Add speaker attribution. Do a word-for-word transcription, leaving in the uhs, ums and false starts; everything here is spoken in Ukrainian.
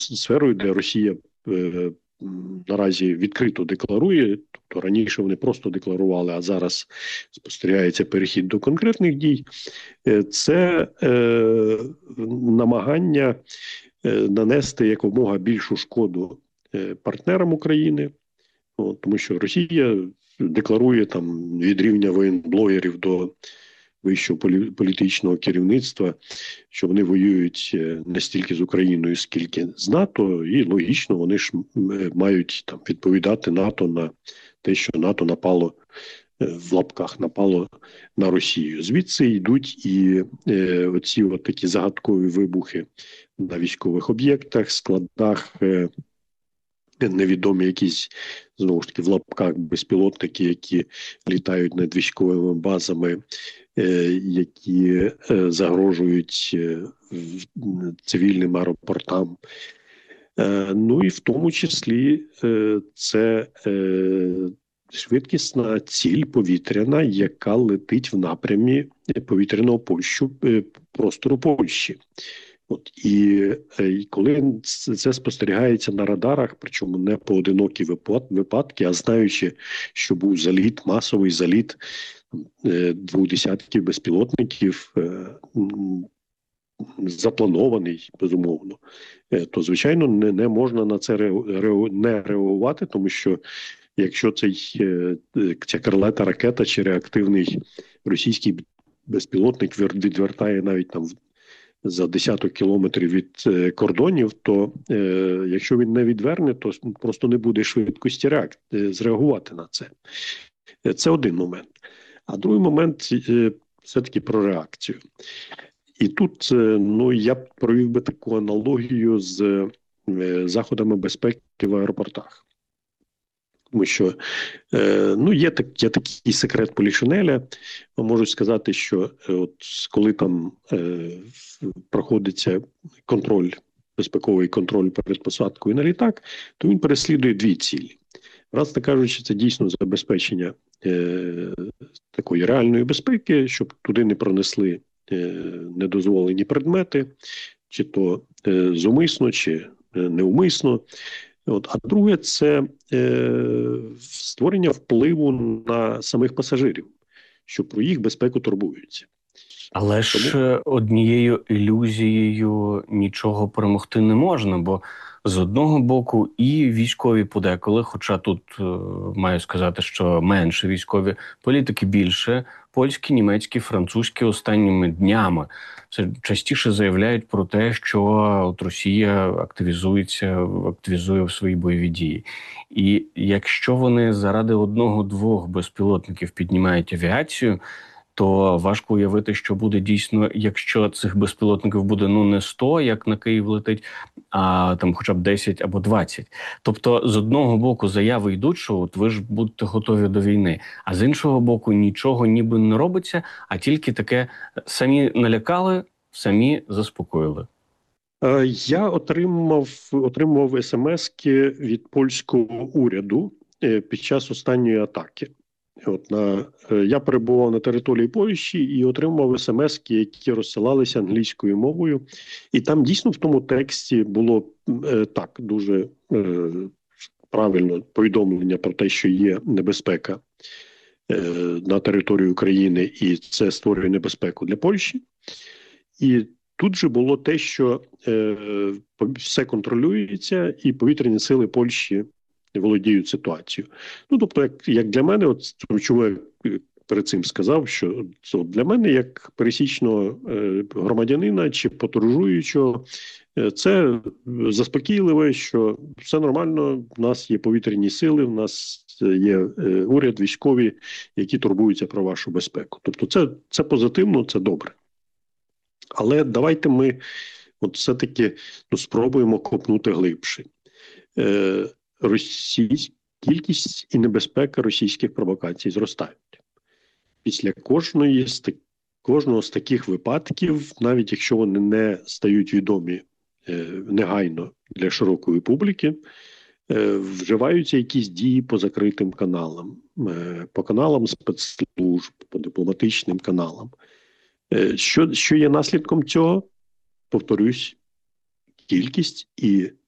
Speaker 1: сферою, де Росія е, наразі відкрито декларує, тобто раніше вони просто декларували, а зараз спостерігається перехід до конкретних дій, е, це е, намагання е, нанести якомога більшу шкоду е, партнерам України, ну, тому що Росія декларує там від рівня воєнблогерів до вищого політичного керівництва, що вони воюють не стільки з Україною, скільки з НАТО, і логічно вони ж мають там відповідати НАТО на те, що НАТО напало, в лапках напало на Росію. Звідси йдуть і е, оці от такі загадкові вибухи на військових об'єктах, складах, е, невідомі якісь, знову ж таки, в лапках безпілотники, які літають над військовими базами, які загрожують цивільним аеропортам. Ну і в тому числі це швидкісна ціль повітряна, яка летить в напрямі повітряного Польщу, простору Польщі. От, і, і коли це спостерігається на радарах, причому не поодинокі випадки, а знаючи, що був заліт, масовий заліт двох десятків безпілотників, запланований, безумовно, то, звичайно, не, не можна на це не реагувати, тому що якщо цей, ця крилата ракета чи реактивний російський безпілотник відвертає навіть там за десяток кілометрів від е, кордонів, то е, якщо він не відверне, то просто не буде швидкості реак... е, зреагувати на це. Е, це один момент. А другий момент е, все-таки про реакцію. І тут е, ну, я б провів би таку аналогію з е, заходами безпеки в аеропортах. Тому що е, ну, є, так, є такий секрет Полішинеля. Можуть сказати, що е, от, коли там е, проходиться контроль, безпековий контроль перед посадкою на літак, то він переслідує дві цілі. Раз так кажучи, це дійсно забезпечення е, такої реальної безпеки, щоб туди не пронесли е, недозволені предмети, чи то е, зумисно, чи е, неумисно. От, а друге – це е, створення впливу на самих пасажирів, що про їх безпеку турбуються.
Speaker 2: Але ж Тому... однією ілюзією нічого перемогти не можна, бо з одного боку і військові подеколи, хоча тут е, маю сказати, що менше військові, політики більше, польські, німецькі, французькі останніми днями це частіше заявляють про те, що от Росія активізується, активізує в свої бойові дії. І якщо вони заради одного-двох безпілотників піднімають авіацію, то важко уявити, що буде дійсно, якщо цих безпілотників буде ну не сто, як на Київ летить, а там хоча б десять або двадцять. Тобто, з одного боку заяви йдуть, що от ви ж будете готові до війни, а з іншого боку нічого ніби не робиться, а тільки таке самі налякали, самі заспокоїли.
Speaker 1: Я отримав, отримував смски від польського уряду під час останньої атаки. От на, я перебував на території Польщі і отримував смски, які розсилалися англійською мовою. І там дійсно в тому тексті було е, так дуже е, правильно повідомлення про те, що є небезпека е, на території України, і це створює небезпеку для Польщі. І тут же було те, що е, все контролюється, і повітряні сили Польщі володіють ситуацією. Ну, тобто, як, як для мене, от чому я перед цим сказав, що от для мене, як пересічного е, громадянина чи подорожуючого, е, це заспокійливе, що все нормально, в нас є повітряні сили, в нас є е, уряд, військові, які турбуються про вашу безпеку. Тобто це, це позитивно, це добре. Але давайте ми от все-таки ну, спробуємо копнути глибше. Е, Російська кількість і небезпека російських провокацій зростають. Після кожної з так, кожного з таких випадків, навіть якщо вони не стають відомі е, негайно для широкої публіки, е, вживаються якісь дії по закритим каналам, е, по каналам спецслужб, по дипломатичним каналам. Е, що, що є наслідком цього? Повторюсь, кількість і